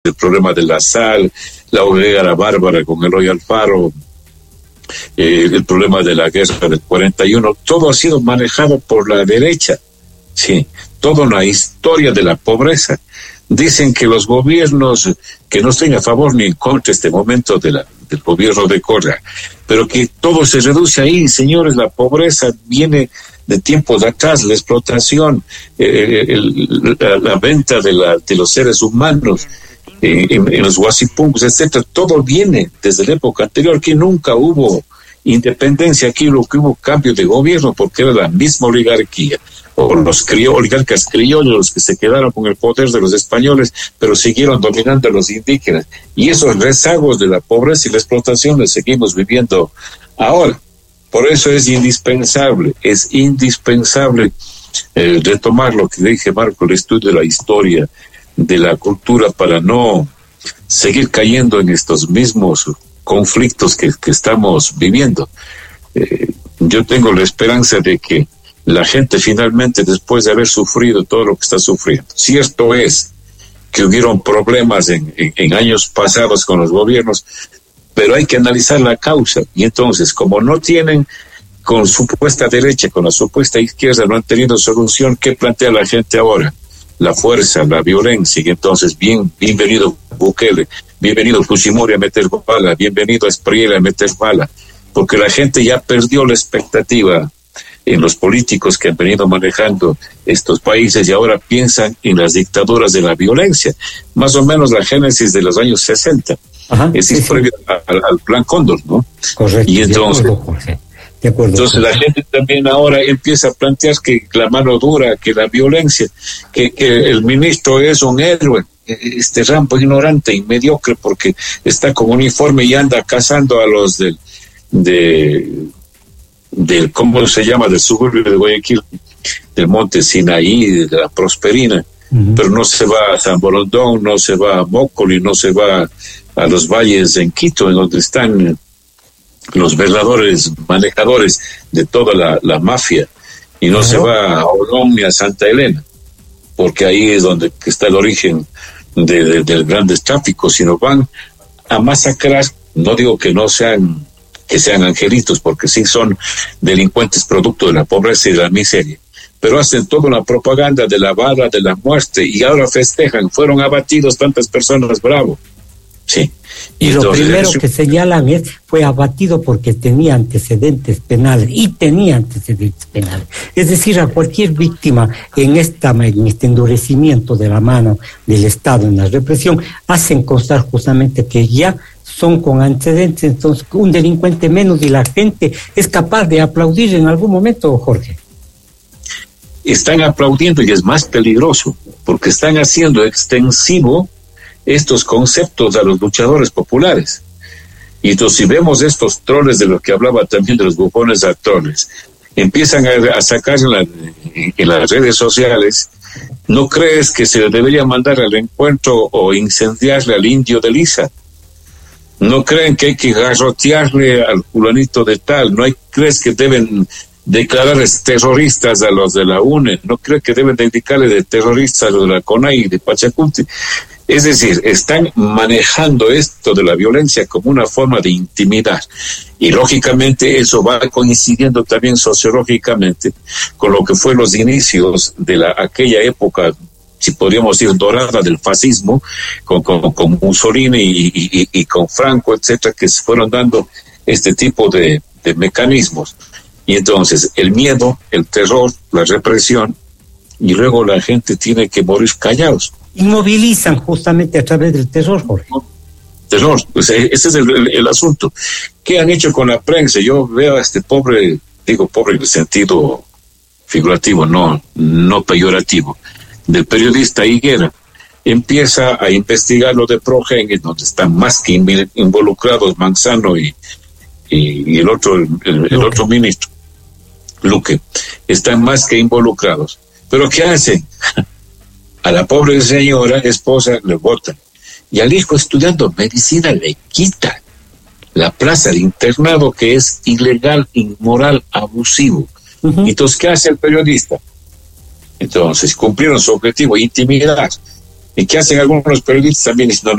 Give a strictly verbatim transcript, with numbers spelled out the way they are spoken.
el problema de la sal, la hoguera bárbara con Eloy Alfaro, eh, el problema de la guerra del cuarenta y uno, todo ha sido manejado por la derecha, sí, toda una historia de la pobreza. Dicen que los gobiernos, que no estén a favor ni en contra este momento de la, del gobierno de Correa, pero que todo se reduce ahí, señores, la pobreza viene de tiempos de atrás, la explotación, eh, el, la, la venta de, la, de los seres humanos, eh, en, en los huasipungus, etcétera, todo viene desde la época anterior, que nunca hubo independencia, aquí lo que hubo cambio de gobierno, porque era la misma oligarquía, o los crió, oligarcas criollos, los que se quedaron con el poder de los españoles, pero siguieron dominando a los indígenas, y esos rezagos de la pobreza y la explotación los seguimos viviendo ahora. Por eso es indispensable, es indispensable eh, retomar lo que dije, Marco, el estudio de la historia, de la cultura, para no seguir cayendo en estos mismos conflictos que, que estamos viviendo. Eh, yo tengo la esperanza de que la gente finalmente, después de haber sufrido todo lo que está sufriendo, cierto es que hubieron problemas en, en, en años pasados con los gobiernos, pero hay que analizar la causa, y entonces, como no tienen, con supuesta derecha, con la supuesta izquierda, no han tenido solución, ¿qué plantea la gente ahora? La fuerza, la violencia, y entonces, bien, bienvenido Bukele, bienvenido Fujimori a meter bala, bienvenido Espriella a meter bala, porque la gente ya perdió la expectativa en los políticos que han venido manejando estos países y ahora piensan en las dictaduras de la violencia, más o menos la génesis de los años sesenta. Ajá, es sí, previo sí. al, al plan Cóndor, ¿no? Correcto. Y entonces, de acuerdo, Jorge. De acuerdo, entonces Jorge. La gente también ahora empieza a plantear que la mano dura, que la violencia, que, que el ministro es un héroe, este rampo ignorante y mediocre porque está con uniforme y anda cazando a los del, de, del, ¿cómo se llama? Del suburbio de Guayaquil, del monte Sinaí, de la Prosperina. Uh-huh. Pero no se va a San Borondón, no se va a Mócoli, no se va a los valles en Quito, en donde están los verdaderos manejadores de toda la, la mafia, y no uh-huh. se va a Olón ni a Santa Elena, porque ahí es donde está el origen de, de, del grandes tráficos, sino van a masacrar. No digo que no sean, que sean angelitos, porque sí son delincuentes producto de la pobreza y de la miseria, pero hacen toda una propaganda de la bala, de la muerte, y ahora festejan, fueron abatidos tantas personas, bravo. Sí. Y, y lo entonces, primero que señalan es, fue abatido porque tenía antecedentes penales, y tenía antecedentes penales. Es decir, a cualquier víctima en, esta, en este endurecimiento de la mano del Estado en la represión, hacen constar justamente que ya son con antecedentes, entonces un delincuente menos, y la gente es capaz de aplaudir en algún momento, Jorge. Están aplaudiendo, y es más peligroso, porque están haciendo extensivo estos conceptos a los luchadores populares. Y entonces, si vemos estos troles de los que hablaba también, de los bufones actores, empiezan a, a sacar en, la, en las redes sociales, ¿no crees que se debería mandar al encuentro o incendiarle al indio de Lisa? ¿No creen que hay que garrotearle al fulanito de tal? ¿No hay, crees que deben declararles terroristas a los de la U N E? ¿No creen que deben dedicarle de terroristas a los de la CONAI y de Pachacuti? Es decir, están manejando esto de la violencia como una forma de intimidar. Y lógicamente eso va coincidiendo también sociológicamente con lo que fue los inicios de la, aquella época, si podríamos decir, dorada del fascismo, con, con, con Mussolini y, y, y con Franco, etcétera, que se fueron dando este tipo de, de mecanismos. Y entonces el miedo, el terror, la represión, y luego la gente tiene que morir callados. Inmovilizan justamente a través del terror, Jorge. Terror, pues ese es el, el, el asunto. ¿Qué han hecho con la prensa? Yo veo a este pobre, digo pobre en el sentido figurativo, no, no peyorativo, del periodista Higuera. Empieza a investigar lo de Progen, en donde están más que involucrados Manzano y, y, y el otro, el, el, el otro ministro, Luque. Están más que involucrados. ¿Pero qué hacen? A la pobre señora esposa le votan, y al hijo estudiando medicina le quitan la plaza de internado, que es ilegal, inmoral, abusivo. Uh-huh. Entonces, ¿qué hace el periodista? Entonces, cumplieron su objetivo, intimidar. ¿Y qué hacen algunos periodistas también? No,